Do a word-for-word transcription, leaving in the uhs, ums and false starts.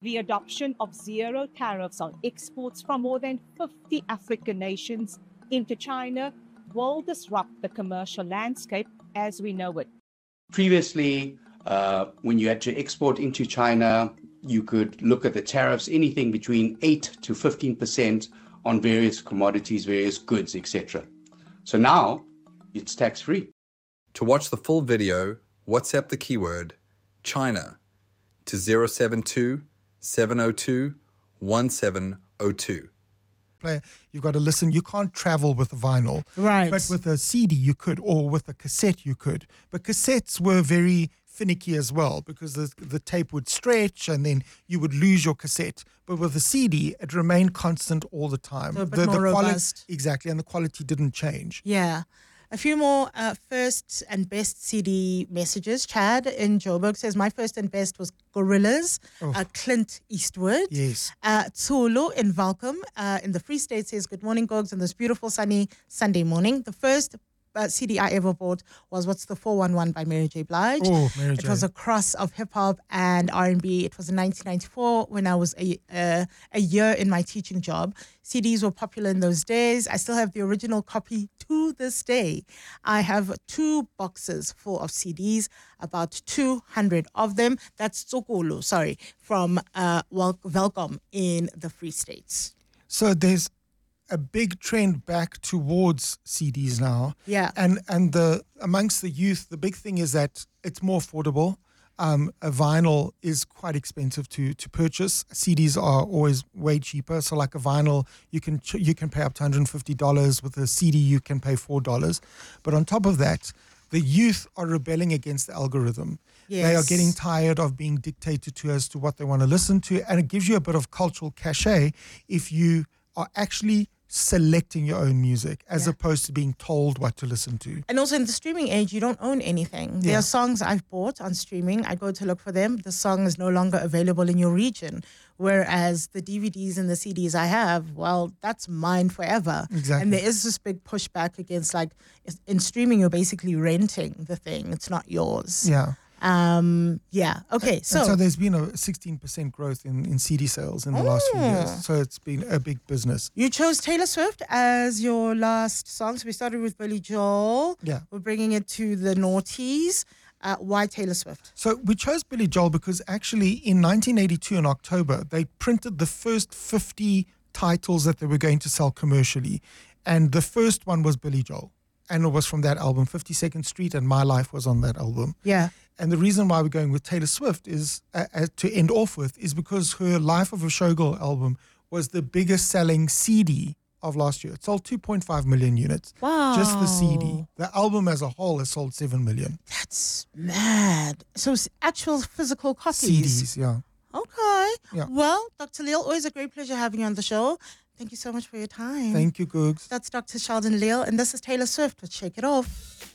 The adoption of zero tariffs on exports from more than fifty African nations into China will disrupt the commercial landscape as we know it. Previously, uh, when you had to export into China, you could look at the tariffs, anything between eight to fifteen percent on various commodities, various goods, et cetera. So now it's tax-free. To watch the full video, WhatsApp the keyword China to zero seven two, seven zero two, one seven zero two. Player, you've got to listen. You can't travel with a vinyl. Right. But with a C D you could, or with a cassette you could. But cassettes were very finicky as well because the, the tape would stretch and then you would lose your cassette. But with a C D, it remained constant all the time. So a bit the, more the quali- robust. Exactly, and the quality didn't change. Yeah. A few more uh, first and best C D messages. Chad in Joburg says, my first and best was Gorillaz, Oh. uh, Clint Eastwood. Yes. Uh, Tsulu in Valcom uh, in the Free State says, good morning, Gogs, on this beautiful sunny Sunday morning. The first uh, C D I ever bought was What's the four one one by Mary J. Blige. Oh, Mary It J. was a cross of hip-hop and R and B. It was in nineteen ninety-four when I was a, uh, a year in my teaching job. C Ds were popular in those days. I still have the original copy to this day. I have two boxes full of C Ds, about two hundred of them. That's Tsokolo, sorry, from uh, Wel- Welcome in the Free States. So there's a big trend back towards C Ds now. Yeah. And and the amongst the youth, the big thing is that it's more affordable. Um, a vinyl is quite expensive to to purchase. C Ds are always way cheaper. So like a vinyl, you can ch- you can pay up to one hundred fifty dollars. With a C D, you can pay four dollars. But on top of that, the youth are rebelling against the algorithm. They are Yes. getting tired of being dictated to as to what they want to listen to. And it gives you a bit of cultural cachet if you are actually selecting your own music as Yeah. opposed to being told what to listen to. And also in the streaming age, you don't own anything. There Yeah. are songs I've bought on streaming. I go to look for them. The song is no longer available in your region. Whereas the D V Ds and the C Ds I have, well, that's mine forever. Exactly. And there is this big pushback against, like, in streaming, you're basically renting the thing. It's not yours. Yeah. Um. Yeah. Okay. So, So, so there's been a sixteen percent growth in, in C D sales in the last few Oh. years. So it's been a big business. you chose Taylor Swift as your last song. So we started with Billy Joel. Yeah. We're bringing it to the noughties. Uh, why Taylor Swift? So we chose Billy Joel because actually in nineteen eighty-two in October, they printed the first fifty titles that they were going to sell commercially. And the first one was Billy Joel. And it was from that album, fifty-second Street, and My Life was on that album. Yeah. And the reason why we're going with Taylor Swift is uh, uh, to end off with is because her Life of a Showgirl album was the biggest selling C D of last year. It sold two point five million units. Wow. Just the C D. The album as a whole has sold seven million. That's mad. So it's actual physical copies. C Ds, yeah. Okay. Yeah. Well, Doctor Leal, always a great pleasure having you on the show. Thank you so much for your time. Thank you, Googs. That's Doctor Sheldon Leal, and this is Taylor Swift with Shake It Off.